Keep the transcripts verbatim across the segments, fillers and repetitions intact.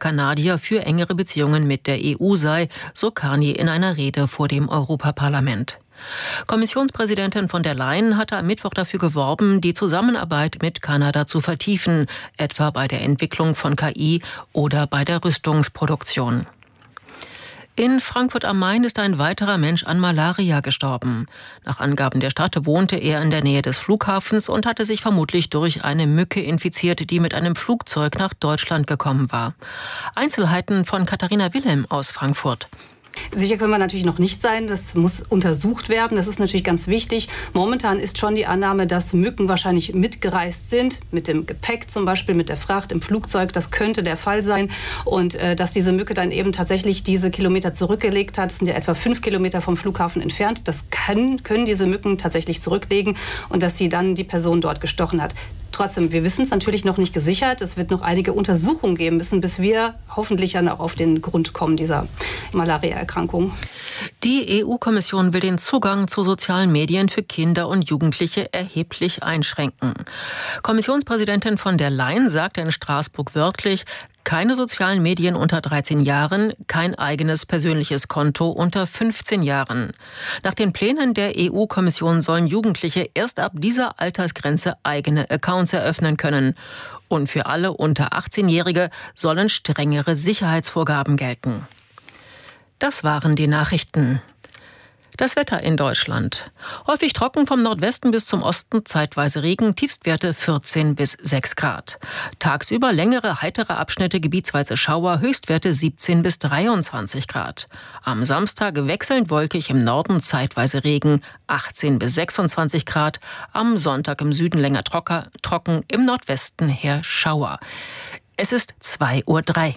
Kanadier für engere Beziehungen mit der E U sei, so Carney in einer Rede vor dem Europaparlament. Kommissionspräsidentin von der Leyen hatte am Mittwoch dafür geworben, die Zusammenarbeit mit Kanada zu vertiefen, etwa bei der Entwicklung von K I oder bei der Rüstungsproduktion. In Frankfurt am Main ist ein weiterer Mensch an Malaria gestorben. Nach Angaben der Stadt wohnte er in der Nähe des Flughafens und hatte sich vermutlich durch eine Mücke infiziert, die mit einem Flugzeug nach Deutschland gekommen war. Einzelheiten von Katharina Wilhelm aus Frankfurt. Sicher können wir natürlich noch nicht sein. Das muss untersucht werden. Das ist natürlich ganz wichtig. Momentan ist schon die Annahme, dass Mücken wahrscheinlich mitgereist sind. Mit dem Gepäck zum Beispiel, mit der Fracht im Flugzeug. Das könnte der Fall sein. Und äh, dass diese Mücke dann eben tatsächlich diese Kilometer zurückgelegt hat. Das sind ja etwa fünf Kilometer vom Flughafen entfernt. Das kann, können diese Mücken tatsächlich zurücklegen. Und dass sie dann die Person dort gestochen hat. Trotzdem, wir wissen es natürlich noch nicht gesichert. Es wird noch einige Untersuchungen geben müssen, bis wir hoffentlich dann auch auf den Grund kommen dieser Malaria-Erkrankung. Die E U-Kommission will den Zugang zu sozialen Medien für Kinder und Jugendliche erheblich einschränken. Kommissionspräsidentin von der Leyen sagte in Straßburg wörtlich: Keine sozialen Medien unter dreizehn Jahren, kein eigenes persönliches Konto unter fünfzehn Jahren. Nach den Plänen der E U-Kommission sollen Jugendliche erst ab dieser Altersgrenze eigene Accounts eröffnen können. Und für alle unter achtzehnjährige sollen strengere Sicherheitsvorgaben gelten. Das waren die Nachrichten. Das Wetter in Deutschland. Häufig trocken vom Nordwesten bis zum Osten, zeitweise Regen, Tiefstwerte vierzehn bis sechs Grad. Tagsüber längere, heitere Abschnitte, gebietsweise Schauer, Höchstwerte siebzehn bis dreiundzwanzig Grad. Am Samstag wechselnd wolkig, im Norden zeitweise Regen, achtzehn bis sechsundzwanzig Grad. Am Sonntag im Süden länger trocker, trocken, im Nordwesten her Schauer. Es ist zwei Uhr drei.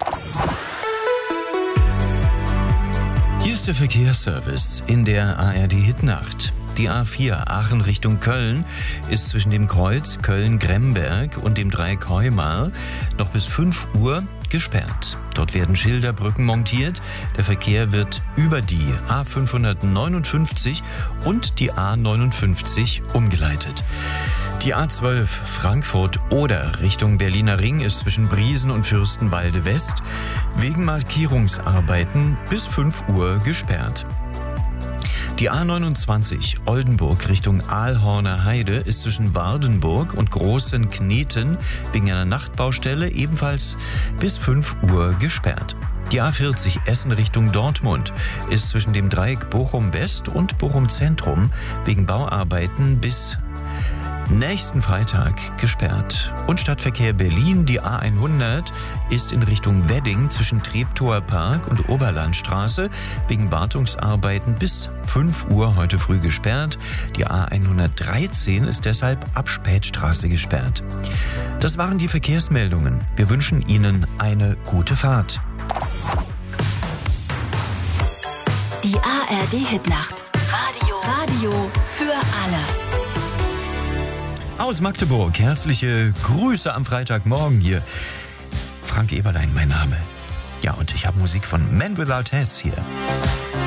Hier ist der Verkehrsservice in der A R D-Hitnacht. Die A vier Aachen Richtung Köln ist zwischen dem Kreuz Köln-Gremberg und dem Dreieck Heumar noch bis fünf Uhr gesperrt. Dort werden Schilder, Brücken montiert. Der Verkehr wird über die A fünfhundertneunundfünfzig und die A neunundfünfzig umgeleitet. Die A zwölf Frankfurt-Oder Richtung Berliner Ring ist zwischen Briesen und Fürstenwalde West wegen Markierungsarbeiten bis fünf Uhr gesperrt. Die A neunundzwanzig Oldenburg Richtung Aalhorner Heide ist zwischen Wardenburg und Großen Kneten wegen einer Nachtbaustelle ebenfalls bis fünf Uhr gesperrt. Die A vierzig Essen Richtung Dortmund ist zwischen dem Dreieck Bochum West und Bochum Zentrum wegen Bauarbeiten bis nächsten Freitag gesperrt. Und Stadtverkehr Berlin, die A hundert, ist in Richtung Wedding zwischen Treptower Park und Oberlandstraße wegen Wartungsarbeiten bis fünf Uhr heute früh gesperrt. Die A hundertdreizehn ist deshalb ab Spätstraße gesperrt. Das waren die Verkehrsmeldungen. Wir wünschen Ihnen eine gute Fahrt. Die A R D-Hitnacht. Radio. Radio für alle. Aus Magdeburg, herzliche Grüße am Freitagmorgen hier. Frank Eberlein, mein Name. Ja, und ich habe Musik von Men Without Hats hier.